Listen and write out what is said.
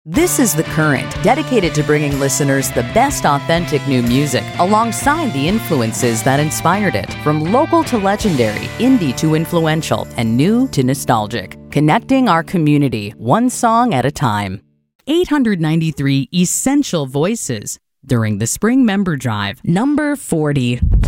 This is The Current, dedicated to bringing listeners the best authentic new music alongside the influences that inspired it. From local to legendary, indie to influential, and new to nostalgic. Connecting our community, one song at a time. 893 Essential Voices during the Spring Member Drive, number 40.